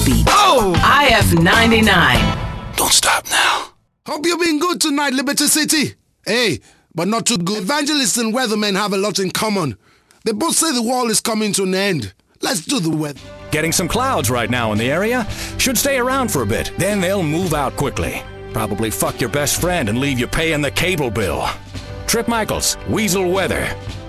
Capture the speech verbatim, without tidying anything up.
Beat. Oh! I F ninety-nine. Don't stop now. Hope you've been good tonight, Liberty City. Hey, but not too good. Evangelists and weathermen have a lot in common. They both say the wall is coming to an end. Let's do the weather. Getting some clouds right now in the area. Should stay around for a bit, then they'll move out quickly. Probably fuck your best friend and leave you paying the cable bill. Trip Michaels, Weasel Weather.